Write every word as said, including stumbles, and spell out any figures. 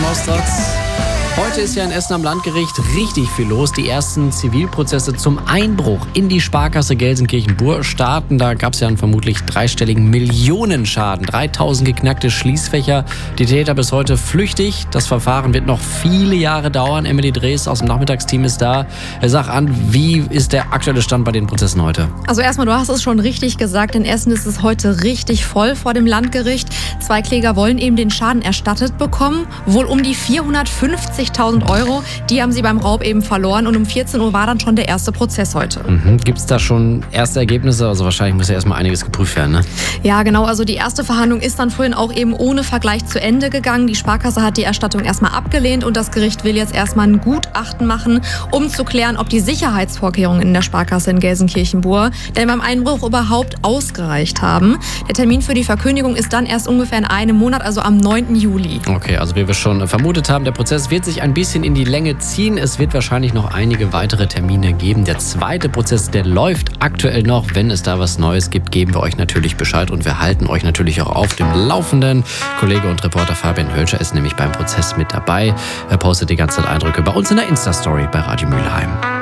Ostratz. Heute ist ja in Essen am Landgericht richtig viel los. Die ersten Zivilprozesse zum Einbruch in die Sparkasse Gelsenkirchen-Bur starten. Da gab es ja einen vermutlich dreistelligen Millionenschaden. dreitausend geknackte Schließfächer. Die Täter bis heute flüchtig. Das Verfahren wird noch viele Jahre dauern. Emily Drees aus dem Nachmittagsteam ist da. Sag an, wie ist der aktuelle Stand bei den Prozessen heute? Also erstmal, du hast es schon richtig gesagt. In Essen ist es heute richtig voll vor dem Landgericht. Zwei Kläger wollen eben den Schaden erstattet bekommen. Wohl um die vierhundertfünfzigtausend Euro. Die haben sie beim Raub eben verloren. Und um vierzehn Uhr war dann schon der erste Prozess heute. Mhm. Gibt es da schon erste Ergebnisse? Also wahrscheinlich muss ja erstmal einiges geprüft werden, ne? Ja, genau. Also die erste Verhandlung ist dann vorhin auch eben ohne Vergleich zu Ende gegangen. Die Sparkasse hat die Erstattung erstmal abgelehnt und das Gericht will jetzt erstmal ein Gutachten machen, um zu klären, ob die Sicherheitsvorkehrungen in der Sparkasse in Gelsenkirchen-Bur denn beim Einbruch überhaupt ausgereicht haben. Der Termin für die Verkündigung ist dann erst ungefähr in einem Monat, also am neunten Juli. Okay, also wie wir schon vermutet haben, der Prozess wird sich ein bisschen in die Länge ziehen. Es wird wahrscheinlich noch einige weitere Termine geben. Der zweite Prozess, der läuft aktuell noch. Wenn es da was Neues gibt, geben wir euch natürlich Bescheid und wir halten euch natürlich auch auf dem Laufenden. Kollege und Reporter Fabian Hölscher ist nämlich beim Prozess mit dabei. Er postet die ganze Zeit Eindrücke bei uns in der Insta-Story bei Radio Mülheim.